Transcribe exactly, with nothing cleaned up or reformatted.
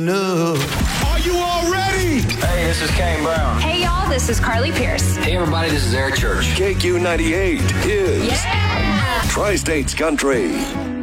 No. Are you all ready? Hey, this is Kane Brown. Hey, y'all, this is Carly Pierce. Hey, everybody, this is Eric Church. K Q ninety-eight is Yeah! Tri-States Country.